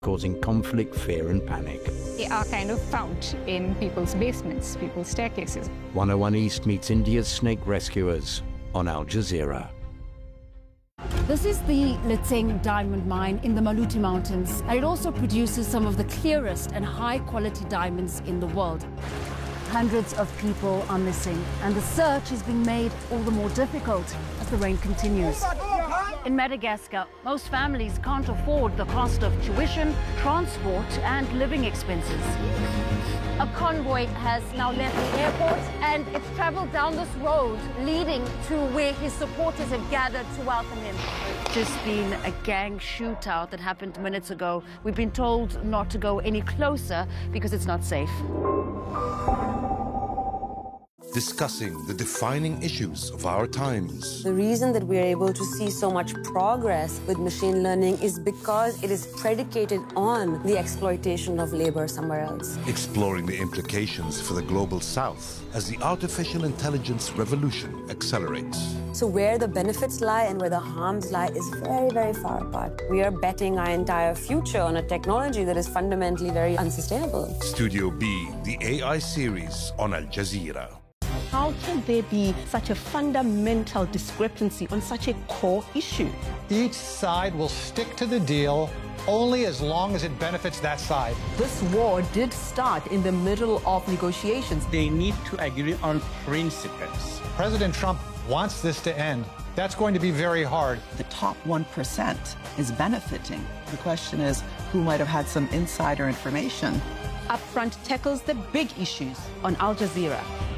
causing conflict, fear and panic. They are kind of found in people's basements, people's staircases. 101 East meets India's snake rescuers on Al Jazeera. This is the Litseng diamond mine in the Maluti Mountains, and it also produces some of the clearest and high-quality diamonds in the world. Hundreds of people are missing, and the search is being made all the more difficult as the rain continues. In Madagascar, most families can't afford the cost of tuition, transport, and living expenses. A convoy has now left the airport, and it's traveled down this road leading to where his supporters have gathered to welcome him. Just been a gang shootout that happened minutes ago. We've been told not to go any closer because it's not safe. Discussing the defining issues of our times. The reason that we are able to see so much progress with machine learning is because it is predicated on the exploitation of labor somewhere else. Exploring the implications for the global south as the artificial intelligence revolution accelerates. So where the benefits lie and where the harms lie is very, very far apart. We are betting our entire future on a technology that is fundamentally very unsustainable. Studio B, the AI series on Al Jazeera. How can there be such a fundamental discrepancy on such a core issue? Each side will stick to the deal only as long as it benefits that side. This war did start in the middle of negotiations. They need to agree on principles. President Trump wants this to end. That's going to be very hard. The top 1% is benefiting. The question is, who might have had some insider information? Upfront tackles the big issues on Al Jazeera.